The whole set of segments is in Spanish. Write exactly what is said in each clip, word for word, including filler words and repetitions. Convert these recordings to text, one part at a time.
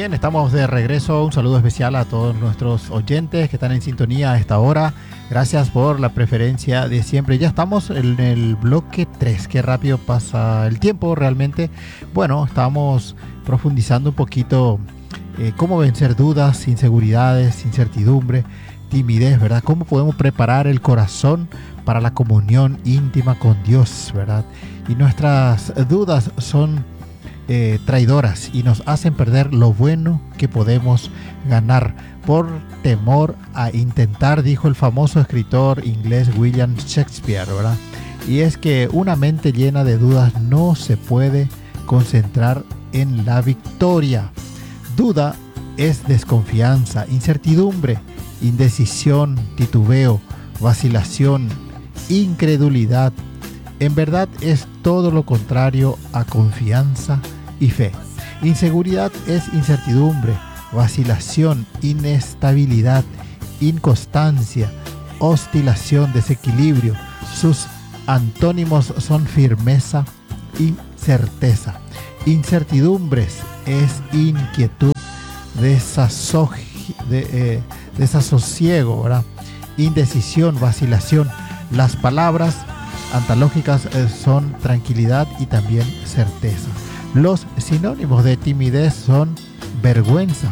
Bien, estamos de regreso. Un saludo especial a todos nuestros oyentes que están en sintonía a esta hora. Gracias por la preferencia de siempre. Ya estamos en el bloque tres. Qué rápido pasa el tiempo realmente. Bueno, estamos profundizando un poquito eh, cómo vencer dudas, inseguridades, incertidumbre, timidez, ¿verdad? Cómo podemos preparar el corazón para la comunión íntima con Dios, ¿verdad? Y nuestras dudas son Eh, traidoras y nos hacen perder lo bueno que podemos ganar por temor a intentar, dijo el famoso escritor inglés William Shakespeare, ¿verdad? Y es que una mente llena de dudas no se puede concentrar en la victoria. Duda es desconfianza, incertidumbre, indecisión, titubeo, vacilación, incredulidad. En verdad es todo lo contrario a confianza y fe. Inseguridad es incertidumbre, vacilación, inestabilidad, inconstancia, oscilación, desequilibrio. Sus antónimos son firmeza y certeza. Incertidumbres es inquietud, desaso- de, eh, desasosiego, ¿verdad? Indecisión, vacilación. Las palabras antalógicas eh, son tranquilidad y también certeza. Los sinónimos de timidez son vergüenza,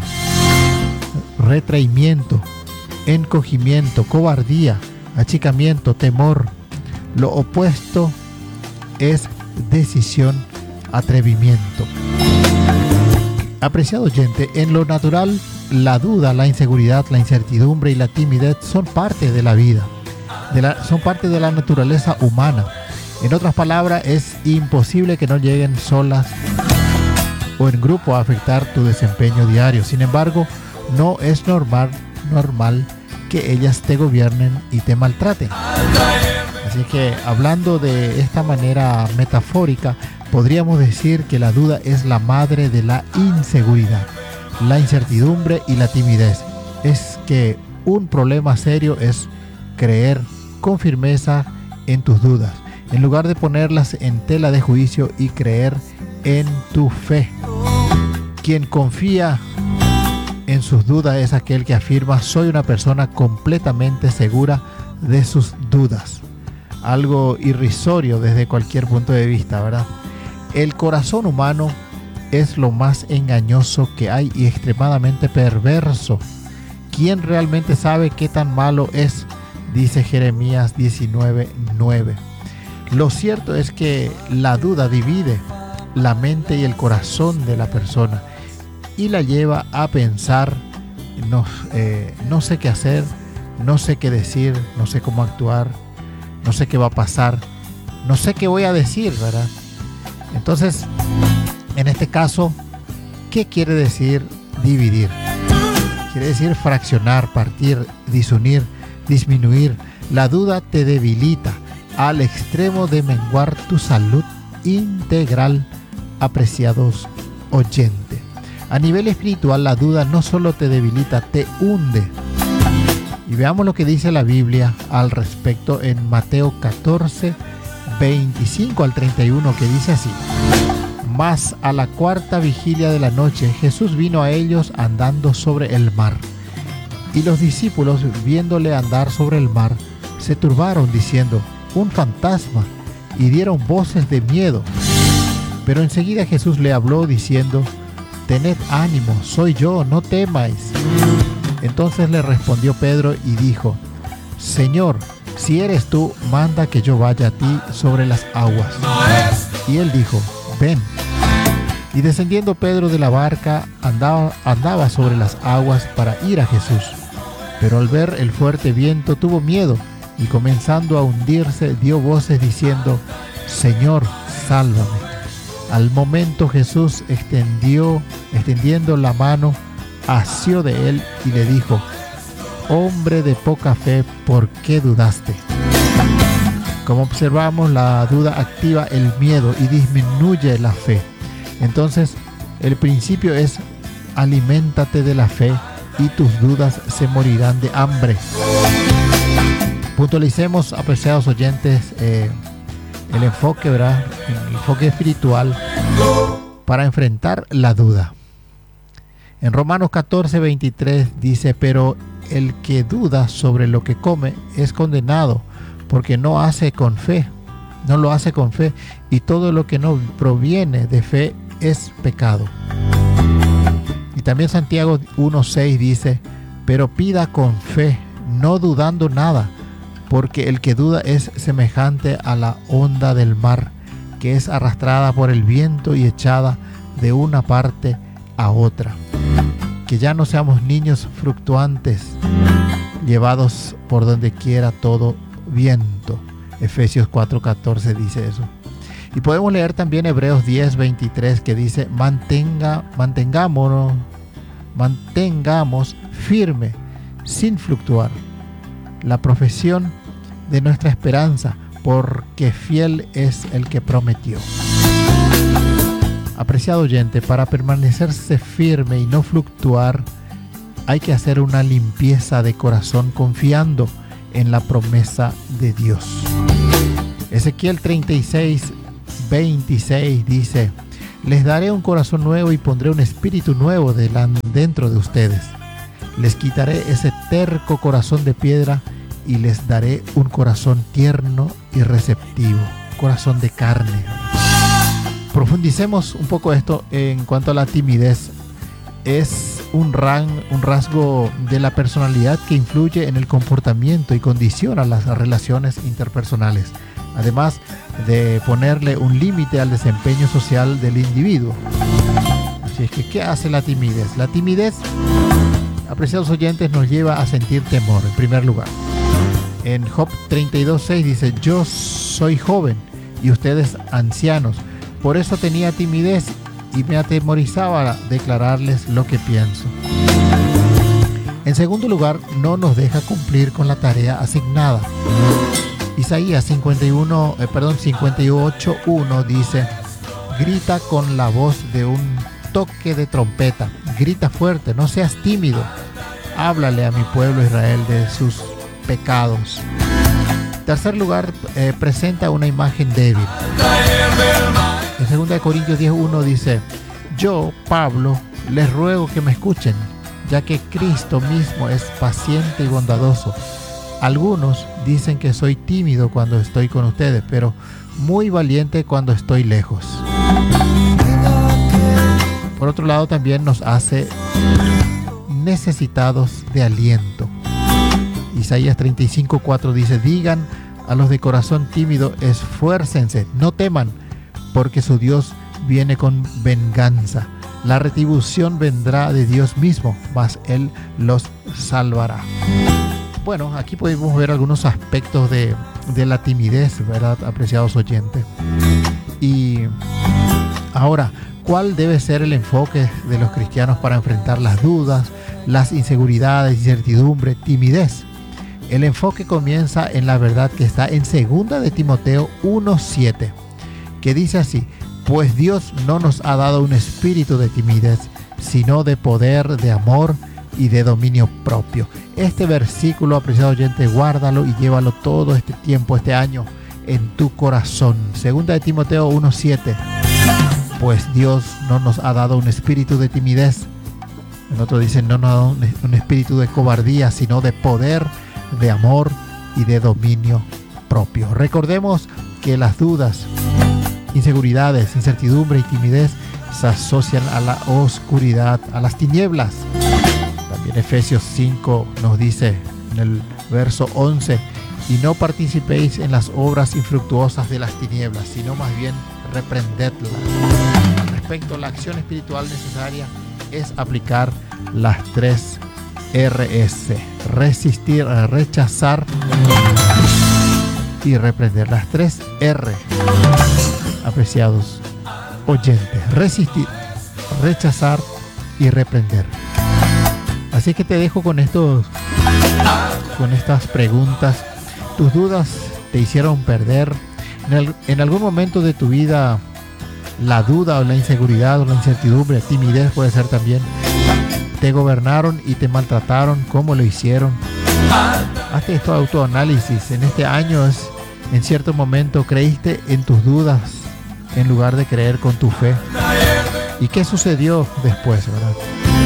retraimiento, encogimiento, cobardía, achicamiento, temor. Lo opuesto es decisión, atrevimiento. Apreciado oyente, en lo natural, la duda, la inseguridad, la incertidumbre y la timidez son parte de la vida. De la, son parte de la naturaleza humana. En otras palabras, es imposible que no lleguen solas o en grupo a afectar tu desempeño diario. Sin embargo, no es normal, normal que ellas te gobiernen y te maltraten. Así que, hablando de esta manera metafórica, podríamos decir que la duda es la madre de la inseguridad, la incertidumbre y la timidez. Es que un problema serio es creer con firmeza en tus dudas, en lugar de ponerlas en tela de juicio y creer en tu fe. Quien confía en sus dudas es aquel que afirma: soy una persona completamente segura de sus dudas. Algo irrisorio desde cualquier punto de vista, ¿verdad? El corazón humano es lo más engañoso que hay y extremadamente perverso. ¿Quién realmente sabe qué tan malo es? Dice Jeremías diecinueve nueve. Lo cierto es que la duda divide la mente y el corazón de la persona y la lleva a pensar: no, eh, no sé qué hacer, no sé qué decir, no sé cómo actuar, no sé qué va a pasar, no sé qué voy a decir, ¿verdad? Entonces, en este caso, ¿qué quiere decir dividir? Quiere decir fraccionar, partir, disunir, disminuir. La duda te debilita al extremo de menguar tu salud integral, apreciados oyentes. A nivel espiritual, la duda no solo te debilita, te hunde. Y veamos lo que dice la Biblia al respecto en Mateo catorce, veinticinco al treinta y uno, que dice así: Mas a la cuarta vigilia de la noche, Jesús vino a ellos andando sobre el mar. Y los discípulos, viéndole andar sobre el mar, se turbaron diciendo: un fantasma, y dieron voces de miedo. Pero enseguida Jesús le habló diciendo: tened ánimo, soy yo, no temáis. Entonces le respondió Pedro y dijo: Señor, si eres tú, manda que yo vaya a ti sobre las aguas. Y él dijo: ven. Y descendiendo Pedro de la barca, andaba, andaba sobre las aguas para ir a Jesús. Pero al ver el fuerte viento tuvo miedo, y comenzando a hundirse dio voces diciendo: Señor, sálvame. Al momento Jesús extendió, extendiendo la mano, asió de él y le dijo: hombre de poca fe, ¿por qué dudaste? Como observamos, la duda activa el miedo y disminuye la fe. Entonces, el principio es: aliméntate de la fe y tus dudas se morirán de hambre. Puntualicemos, apreciados oyentes, eh, el enfoque, ¿verdad? El enfoque espiritual para enfrentar la duda. En Romanos catorce, veintitrés dice, pero el que duda sobre lo que come es condenado, porque no hace con fe, no lo hace con fe, y todo lo que no proviene de fe es pecado. Y también Santiago uno seis dice, pero pida con fe, no dudando nada, porque el que duda es semejante a la onda del mar, que es arrastrada por el viento y echada de una parte a otra. Que ya no seamos niños fluctuantes, llevados por donde quiera todo viento. Efesios cuatro catorce dice eso. Y podemos leer también Hebreos diez veintitrés, que dice, mantenga, mantengámonos, mantengamos firme, sin fluctuar, la profesión de nuestra esperanza, porque fiel es el que prometió. Apreciado oyente, para permanecerse firme y no fluctuar, hay que hacer una limpieza de corazón confiando en la promesa de Dios. Ezequiel treinta y seis, veintiséis dice, les daré un corazón nuevo y pondré un espíritu nuevo dentro de ustedes. Les quitaré ese terco corazón de piedra y les daré un corazón tierno y receptivo, corazón de carne. Profundicemos un poco esto en cuanto a la timidez. Es un, ran, un rasgo de la personalidad que influye en el comportamiento y condiciona las relaciones interpersonales, además de ponerle un límite al desempeño social del individuo. Así es que, ¿qué hace la timidez? La timidez, apreciados oyentes, nos lleva a sentir temor, en primer lugar. En Job treinta y dos seis dice, yo soy joven y ustedes ancianos, por eso tenía timidez y me atemorizaba declararles lo que pienso. En segundo lugar, no nos deja cumplir con la tarea asignada. Isaías cincuenta y uno, eh, perdón, cincuenta y ocho uno dice, grita con la voz de un toque de trompeta, grita fuerte, no seas tímido, háblale a mi pueblo Israel de sus pecados. En tercer lugar, eh, presenta una imagen débil. En segunda Corintios diez uno dice, yo, Pablo, les ruego que me escuchen, ya que Cristo mismo es paciente y bondadoso. Algunos dicen que soy tímido cuando estoy con ustedes, pero muy valiente cuando estoy lejos. Por otro lado, también nos hace necesitados de aliento. Isaías treinta y cinco cuatro dice, digan a los de corazón tímido, esfuércense, no teman, porque su Dios viene con venganza. La retribución vendrá de Dios mismo, mas Él los salvará. Bueno, aquí podemos ver algunos aspectos de, de la timidez, ¿verdad, apreciados oyentes? Y ahora, ¿cuál debe ser el enfoque de los cristianos para enfrentar las dudas, las inseguridades, incertidumbre, timidez? El enfoque comienza en la verdad que está en segunda de Timoteo uno siete, que dice así, pues Dios no nos ha dado un espíritu de timidez, sino de poder, de amor y de dominio propio. Este versículo, apreciado oyente, guárdalo y llévalo todo este tiempo, este año, en tu corazón. Segunda de Timoteo uno siete, pues Dios no nos ha dado un espíritu de timidez. En otro dice, no nos ha dado un, un espíritu de cobardía, sino de poder, de amor y de dominio propio. Recordemos que las dudas, inseguridades, incertidumbre y timidez se asocian a la oscuridad, a las tinieblas. También Efesios cinco nos dice en el verso once, y no participéis en las obras infructuosas de las tinieblas, sino más bien reprendedlas. Respecto a la acción espiritual necesaria es aplicar las tres R S, resistir, rechazar y reprender. Las tres R, apreciados oyentes, resistir, rechazar y reprender. Así que te dejo con estos, con estas preguntas. ¿Tus dudas te hicieron perder? En, el, en algún momento de tu vida, la duda o la inseguridad o la incertidumbre, timidez puede ser también, te gobernaron y te maltrataron. ¿Cómo lo hicieron? Hazte esto autoanálisis. En este año, es, en cierto momento, creíste en tus dudas en lugar de creer con tu fe. ¿Y qué sucedió después, verdad?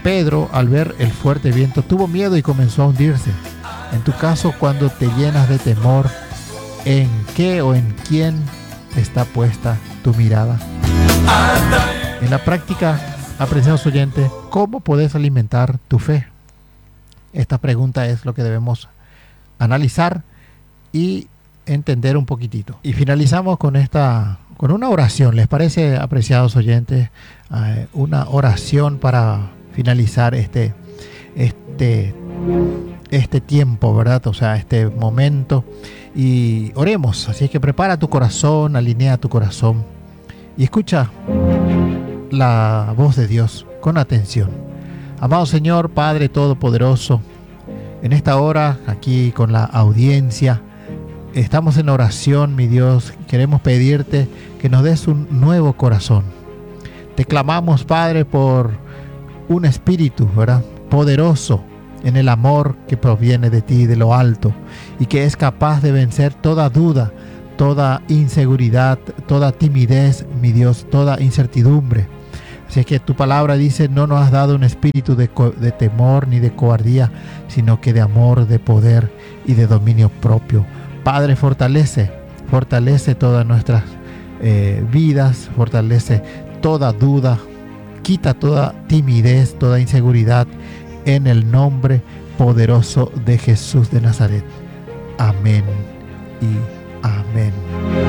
Pedro, al ver el fuerte viento, tuvo miedo y comenzó a hundirse. En tu caso, cuando te llenas de temor, ¿en qué o en quién está puesta tu mirada? En la práctica, apreciados oyentes, ¿cómo puedes alimentar tu fe? Esta pregunta es lo que debemos analizar y entender un poquitito. Y finalizamos con esta, con una oración. ¿Les parece, apreciados oyentes, eh, una oración para finalizar este, este, este tiempo, ¿verdad? O sea, este momento. Y oremos. Así es que prepara tu corazón, alinea tu corazón y escucha la voz de Dios con atención. Amado Señor, Padre Todopoderoso, en esta hora, aquí con la audiencia, estamos en oración, mi Dios. Queremos pedirte que nos des un nuevo corazón. Te clamamos, Padre, por un espíritu, ¿verdad?, poderoso en el amor que proviene de ti, de lo alto, y que es capaz de vencer toda duda, toda inseguridad, toda timidez, mi Dios, toda incertidumbre. Así es que tu palabra dice: no nos has dado un espíritu de, co- de temor ni de cobardía, sino que de amor, de poder y de dominio propio. Padre, fortalece, fortalece todas nuestras eh, vidas, fortalece toda duda, quita toda timidez, toda inseguridad, en el nombre poderoso de Jesús de Nazaret. Amén y amén.